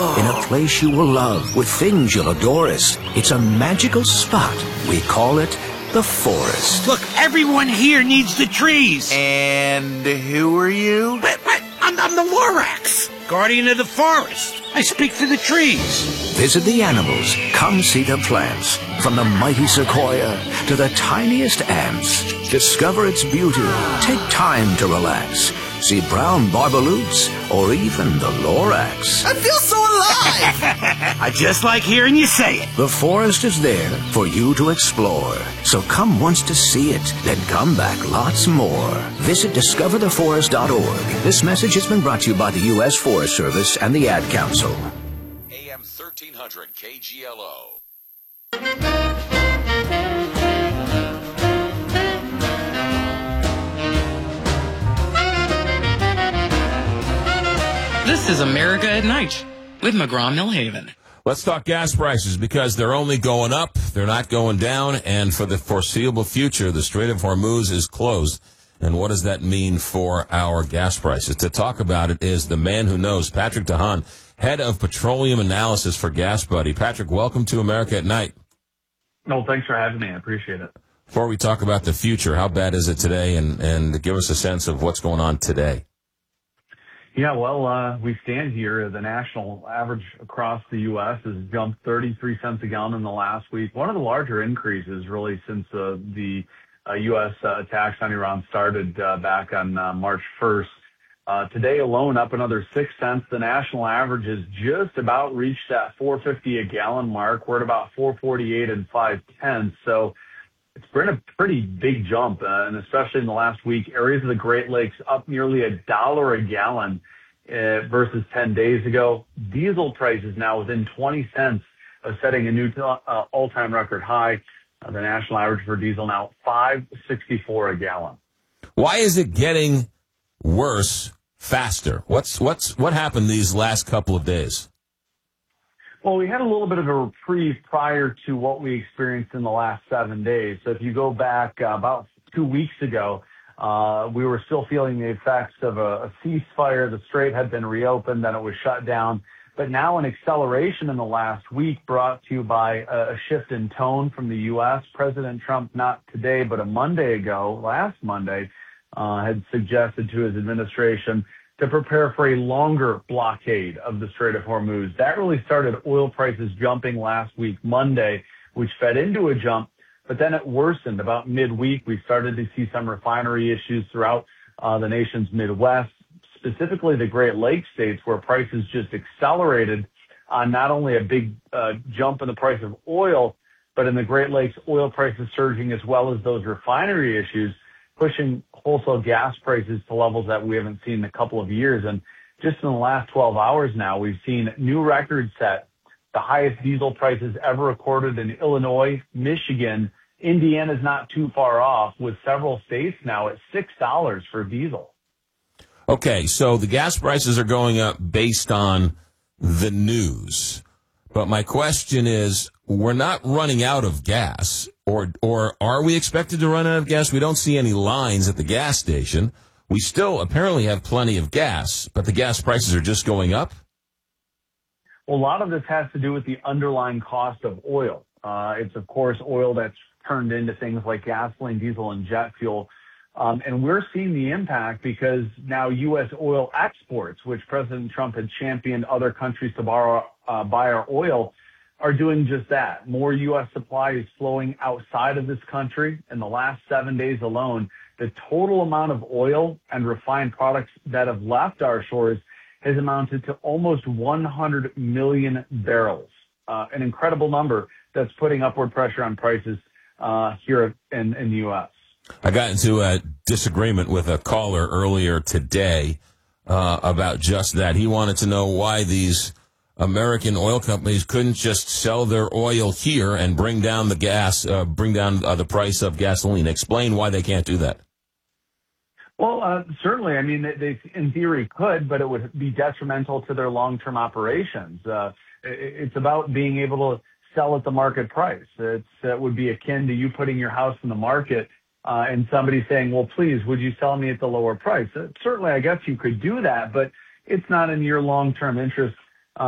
in a place you will love with things you'll adore us. It's a magical spot. We call it the forest. Look, everyone here needs the trees. And who are you? I'm the Lorax, guardian of the forest. I speak for the trees. Visit the animals. Come see the plants. From the mighty sequoia to the tiniest ants. Discover its beauty. Take time to relax. See brown barbaloots or even the Lorax. I feel so alive! I just like hearing you say it. The forest is there for you to explore. So come once to see it, then come back lots more. Visit discovertheforest.org. This message has been brought to you by the U.S. Forest Service and the Ad Council. AM 1300 KGLO. This is America at Night with McGraw-Millhaven. Let's talk gas prices because they're only going up. They're not going down. And for the foreseeable future, the Strait of Hormuz is closed. And what does that mean for our gas prices? To talk about it is the man who knows, Patrick De Haan, head of petroleum analysis for GasBuddy. Patrick, welcome to America at Night. No, thanks for having me. I appreciate it. Before we talk about the future, how bad is it today? And give us a sense of what's going on today. Yeah, well, we stand here. The national average across the U.S. has jumped 33 cents a gallon in the last week. One of the larger increases, really, since the U.S. attacks on Iran started back on March 1st. Today alone, up another 6 cents. The national average has just about reached that $4.50 a gallon mark. We're at about $4.48 and 5/10. So it's been a pretty big jump, and especially in the last week. Areas of the Great Lakes up nearly $1 a gallon versus 10 days ago. Diesel prices now within 20 cents of setting a new all-time record high. The national average for diesel now $5.64 a gallon. Why is it getting worse faster? What happened these last couple of days? Well, we had a little bit of a reprieve prior to what we experienced in the last 7 days. So if you go back about 2 weeks ago, we were still feeling the effects of a ceasefire. The strait had been reopened, then it was shut down. But now an acceleration in the last week brought to you by a shift in tone from the U.S. President Trump, not today, but a Monday ago, last Monday, had suggested to his administration to prepare for a longer blockade of the Strait of Hormuz. That really started oil prices jumping last week, Monday, which fed into a jump, but then it worsened about midweek. We started to see some refinery issues throughout the nation's Midwest, specifically the Great Lakes states, where prices just accelerated on not only a big jump in the price of oil, but in the Great Lakes, oil prices surging as well as those refinery issues, pushing wholesale gas prices to levels that we haven't seen in a couple of years. And just in the last 12 hours now, we've seen new records set, the highest diesel prices ever recorded in Illinois, Michigan. Indiana's not too far off, with several states now at $6 for diesel. Okay, so the gas prices are going up based on the news. But my question is, we're not running out of gas, or are we expected to run out of gas? We don't see any lines at the gas station. We still apparently have plenty of gas, but the gas prices are just going up? Well, a lot of this has to do with the underlying cost of oil. It's, of course, oil that's turned into things like gasoline, diesel, and jet fuel. And we're seeing the impact because now U.S. oil exports, which President Trump had championed other countries to buy our oil, are doing just that. More U.S. supply is flowing outside of this country. In the last 7 days alone, the total amount of oil and refined products that have left our shores has amounted to almost 100 million barrels, an incredible number that's putting upward pressure on prices here in the U.S. I got into a disagreement with a caller earlier today about just that. He wanted to know why these American oil companies couldn't just sell their oil here and bring down the gas, bring down the price of gasoline. Explain why they can't do that. Well, certainly. I mean, they in theory could, but it would be detrimental to their long-term operations. It's about being able to sell at the market price. It would be akin to you putting your house in the market and somebody saying, well, please, would you sell me at the lower price? Certainly, I guess you could do that, but it's not in your long-term interest